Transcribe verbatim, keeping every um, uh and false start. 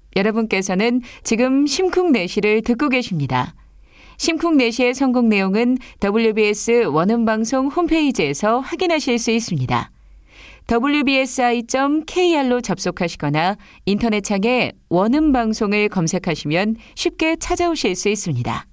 여러분께서는 지금 심쿵내시를 듣고 계십니다. 심쿵내시의 성공 내용은 더블유비에스 원음방송 홈페이지에서 확인하실 수 있습니다. 더블유 비 에스 아이 점 케이 알로 접속하시거나 인터넷창에 원음방송을 검색하시면 쉽게 찾아오실 수 있습니다.